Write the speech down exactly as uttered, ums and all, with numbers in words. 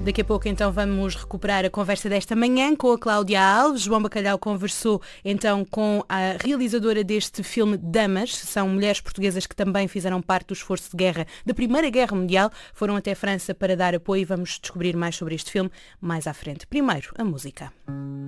Daqui a pouco então vamos recuperar a conversa desta manhã com a Cláudia Alves. João Bacalhau conversou então com a realizadora deste filme Damas. São mulheres portuguesas que também fizeram parte do esforço de guerra da Primeira Guerra Mundial. Foram até a França para dar apoio e vamos descobrir mais sobre este filme mais à frente. Primeiro, a música.